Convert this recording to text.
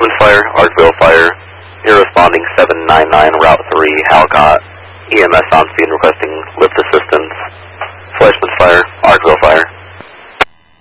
Fire, Archville Fire. You're responding 799 Route 3, Halcott. EMS on scene, request